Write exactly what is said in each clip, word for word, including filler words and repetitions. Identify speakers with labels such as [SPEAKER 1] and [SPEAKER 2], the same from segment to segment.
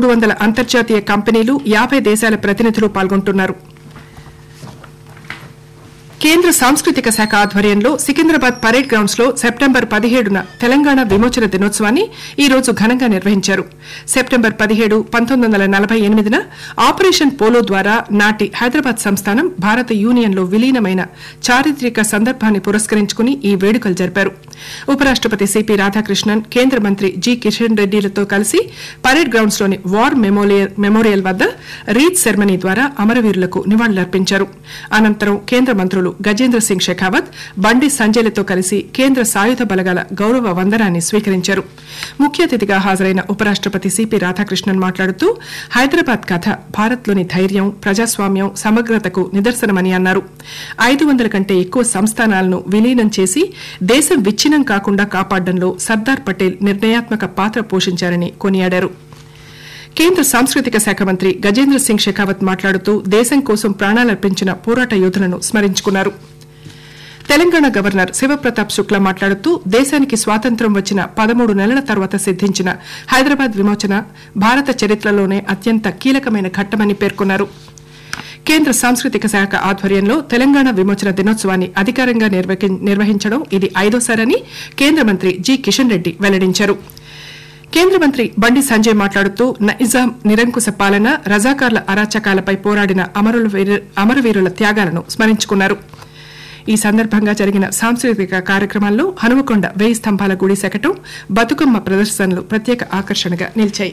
[SPEAKER 1] మూడు వందల అంతర్జాతీయ కంపెనీలు యాభై దేశాల ప్రతినిధులు పాల్గొంటున్నారు. కేంద్ర సాంస్కృతిక శాఖ ఆధ్వర్యంలో సికింద్రాబాద్ పరేడ్ గ్రౌండ్స్ లో సెప్టెంబర్ పదిహేడున తెలంగాణ విమోచన దినోత్సవాన్ని ఈ రోజు ఘనంగా నిర్వహించారు. సెప్టెంబర్ పదిహేడు పంతొమ్మిది వందల నలభై ఎనిమిదిన ఆపరేషన్ పోలో ద్వారా నాటి హైదరాబాద్ సంస్థానం భారత యూనియన్ లో విలీనమైన చారిత్రక సందర్భాన్ని పురస్కరించుకుని ఈ వేడుకలు జరిపారు. ఉపరాష్టపతి సిపి రాధాకృష్ణన్, కేంద్ర మంత్రి జి కిషన్ రెడ్డిలతో కలిసి పరేడ్ గ్రౌండ్స్ లోని వార్ మెమోరియల్ వద్ద రీత్ సెరమనీ ద్వారా అమరవీరులకు నివాళులర్పించారు. అనంతరం కేంద్ర మంత్రులు గజేంద్ర సింగ్ షెకావత్, బండి సంజయ్లతో కలిసి కేంద్ర సాయుధ బలగాల గౌరవ వందనాన్ని స్వీకరించారు. ముఖ్య అతిథిగా హాజరైన ఉపరాష్టపతి సిపి రాధాకృష్ణన్ మాట్లాడుతూ హైదరాబాద్ కథ భారత్లోని ధైర్యం, ప్రజాస్వామ్యం, సమగ్రతకు నిదర్శనమని అన్నారు. ఐదు వందల కంటే ఎక్కువ సంస్థానాలను విలీనం చేసి దేశం విచ్ఛిన్నం కాకుండా కాపాడడంలో సర్దార్ పటేల్ నిర్ణయాత్మక పాత్ర పోషించారని కొనియాడారు. కేంద్ర సాంస్కృతిక శాఖ మంత్రి గజేంద్ర సింగ్ షెకావత్ మాట్లాడుతూ దేశం కోసం ప్రాణాలర్పించిన పోరాట యోధులను స్మరించుకున్నారు. తెలంగాణ గవర్నర్ శివప్రతాప్ శుక్లా మాట్లాడుతూ దేశానికి స్వాతంత్ర్యం వచ్చిన పదమూడు నెలల తర్వాత సిద్దించిన హైదరాబాద్ విమోచన భారత చరిత్రలోనే అత్యంత కీలకమైన ఘట్టమని పేర్కొన్నారు. కేంద్ర సాంస్కృతిక శాఖ ఆధ్వర్యంలో తెలంగాణ విమోచన దినోత్సవాన్ని అధికారంగా నిర్వహించడం ఇది ఐదోసారని కేంద్ర మంత్రి జి కిషన్ రెడ్డి వెల్లడించారు. కేంద్ర మంత్రి బండి సంజయ్ మాట్లాడుతూ నిజాం నిరంకుశ పాలన, రజాకార్ల అరాచకాలపై పోరాడిన అమరవీరుల త్యాగాలను స్మరించుకున్నారు. ఈ సందర్భంగా జరిగిన సాంస్కృతిక కార్యక్రమాల్లో హనుమకొండ వేయి స్తంభాల గుడి శకటం, బతుకమ్మ ప్రదర్శనలు ప్రత్యేక ఆకర్షణగా నిలిచాయి.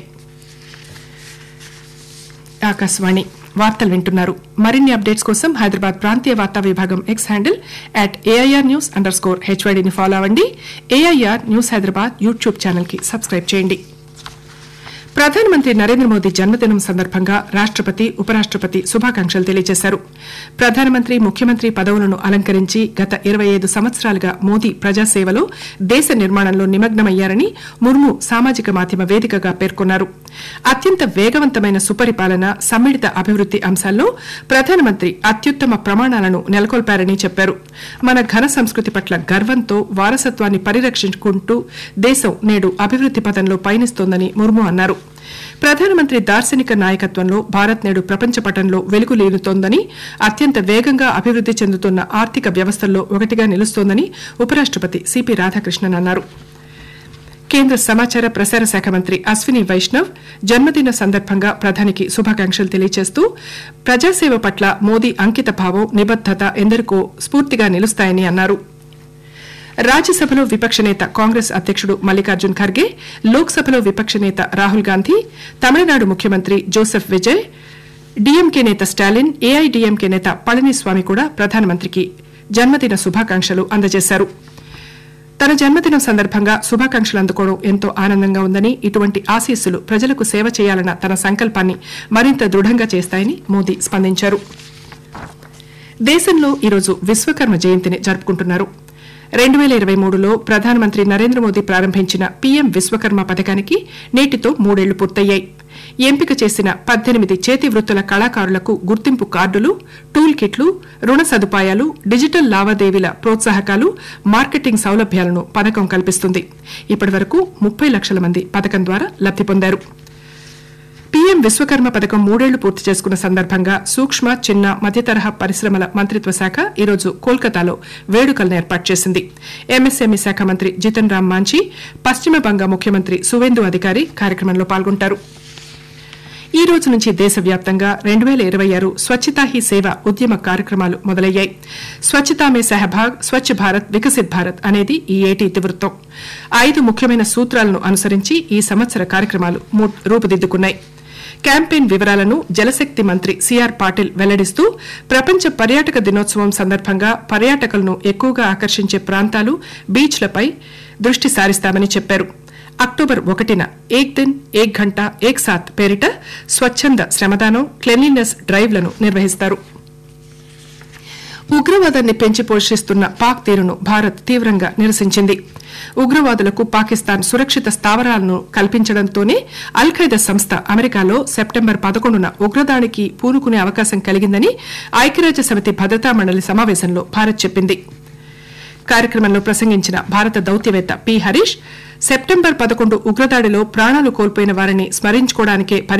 [SPEAKER 1] ఆకాశవాణి వార్తలు వింటున్నారు. మరిన్ని అప్డేట్స్ కోసం హైదరాబాద్ ప్రాంతీయ వార్తా విభాగం X handle at AIR news under score హెచ్వైడీని follow అవ్వండి. AIR news Hyderabad YouTube channel కి సబ్స్క్రైబ్ చేయండి. ప్రధానమంత్రి నరేంద్ర మోదీ జన్మదినం సందర్భంగా రాష్టపతి, ఉపరాష్టపతి శుభాకాంక్షలు తెలియజేశారు. ప్రధానమంత్రి, ముఖ్యమంత్రి పదవులను అలంకరించి గత ఇరవై ఐదు సంవత్సరాలుగా మోదీ ప్రజాసేవలో దేశ నిర్మాణంలో నిమగ్నమయ్యారని ముర్ము సామాజిక మాధ్యమ వేదికగా పేర్కొన్నారు. అత్యంత వేగవంతమైన సుపరిపాలన, సమ్మిళిత అభివృద్ది అంశాల్లో ప్రధానమంత్రి అత్యుత్తమ ప్రమాణాలను నెలకొల్పారని చెప్పారు. మన ఘన సంస్కృతి పట్ల గర్వంతో వారసత్వాన్ని పరిరక్షించుకుంటూ దేశం నేడు అభివృద్ది పథంలో పయనిస్తోందని ముర్ము అన్నారు. ప్రధానమంత్రి దార్శనిక నాయకత్వంలో భారత్ నేడు ప్రపంచ పటంలో వెలుగులీనుతోందని, అత్యంత వేగంగా అభివృద్ది చెందుతున్న ఆర్థిక వ్యవస్థల్లో ఒకటిగా నిలుస్తోందని ఉపరాష్టపతి సిపి రాధాకృష్ణన్ అన్నారు. కేంద్ర సమాచార ప్రసార శాఖ మంత్రి అశ్విని వైష్ణవ్ జన్మదిన సందర్భంగా ప్రధానికి శుభాకాంక్షలు తెలియజేస్తూ ప్రజాసేవ పట్ల మోదీ అంకిత భావం, నిబద్దత ఎందరికో స్ఫూర్తిగా నిలుస్తాయని అన్నారు. రాజ్యసభలో విపక్ష నేత కాంగ్రెస్ అధ్యకుడు మల్లికార్జున్ ఖర్గే, లోక్ సభలో విపక్ష నేత రాహుల్ గాంధీ, తమిళనాడు ముఖ్యమంత్రి జోసెఫ్ విజయ్, డీఎంకే నేత స్టాలిన్, ఏఐడీఎంకే నేత పళనిస్వామి కూడా ప్రధానమంత్రికి జన్మదిన శుభాకాంక్షలు అందజేశారు. తన జన్మదినం సందర్భంగా శుభాకాంక్షలు అందుకోవడం ఎంతో ఆనందంగా ఉందని, ఇటువంటి ఆశీస్సులు ప్రజలకు సేవ చేయాలన్న తన సంకల్పాన్ని మరింత దృఢంగా చేస్తాయని మోదీ స్పందించారు. దేశంలో ఈరోజు విశ్వకర్మ జయంతిని జరుపుకుంటున్నారు. రెండు పేల ఇరవై మూడులో ప్రధానమంత్రి నరేంద్ర మోదీ ప్రారంభించిన పీఎం విశ్వకర్మ పథకానికి నేటితో మూడేళ్లు పూర్తయ్యాయి. ఎంపిక చేసిన పద్దెనిమిది చేతి వృత్తుల కళాకారులకు గుర్తింపు కార్డులు, టూల్ కిట్లు, రుణ సదుపాయాలు, డిజిటల్ లావాదేవీల ప్రోత్సాహకాలు, మార్కెటింగ్ సౌలభ్యాలను పథకం కల్పిస్తుంది. ఇప్పటి వరకు ముప్పై లక్షల మంది పథకం ద్వారా లబ్ది పొందారు. పీఎం విశ్వకర్మ పథకం మూడేళ్లు పూర్తి చేసుకున్న సందర్భంగా సూక్ష్మ, చిన్న, మధ్యతరహా పరిశ్రమల మంత్రిత్వ శాఖ ఈరోజు కోల్కతాలో వేడుకలను ఏర్పాటు చేసింది. ఎంఎస్ఎంఈ శాఖ మంత్రి జితన్ రామ్ మాంఝీ, పశ్చిమ బంగా ముఖ్యమంత్రి సువేందు అధికారి కార్యక్రమంలో పాల్గొంటారు. ఈ రోజు నుంచి దేశవ్యాప్తంగా రెండు పేల ఇరవై ఆరు స్వచ్ఛతా హీ సేవ ఉద్యమ కార్యక్రమాలు మొదలయ్యాయి. స్వచ్ఛతా మే సహభాగ్, స్వచ్ఛ భారత్, వికసిత్ భారత్ అనేది ఈ ఏటి ఇతివృత్తం. ఐదు ముఖ్యమైన సూత్రాలను అనుసరించి ఈ సంవత్సర కార్యక్రమాలు రూపుదిద్దుకున్నాయి. క్యాంపెయిన్ వివరాలను జలశక్తి మంత్రి సిఆర్ పాటిల్ వెల్లడిస్తూ ప్రపంచ పర్యాటక దినోత్సవం సందర్భంగా పర్యాటకులను ఎక్కువగా ఆకర్షించే ప్రాంతాలు, బీచ్లపై దృష్టి సారిస్తామని చెప్పారు. అక్టోబర్ ఒకటిన ఏక్ దిన్ ఏక్ ఘంటా ఏక్ సాత్ పేరిట స్వచ్ఛంద శ్రమదానం, క్లెన్లీనెస్ డ్రైవ్లను నిర్వహిస్తారు. ఉగ్రవాదాన్ని పెంచి పోషిస్తున్న పాక్ తీరును భారత్ తీవ్రంగా నిరసించింది. ఉగ్రవాదులకు పాకిస్తాన్ సురక్షిత స్థావరాలను కల్పించడంతోనే అల్ ఖైదా సంస్థ అమెరికాలో సెప్టెంబర్ పదకొండున ఉగ్రదాడికి పూనుకునే అవకాశం కలిగిందని ఐక్యరాజ్య సమితి భద్రతా మండలి సమావేశంలో భారత్ చెప్పింది. కార్యక్రమంలో ప్రసంగించిన భారత దౌత్యవేత్త పి హరీష్, సెప్టెంబర్ పదకొండు ఉగ్రదాడిలో ప్రాణాలు కోల్పోయిన వారిని స్మరించుకోవడానికే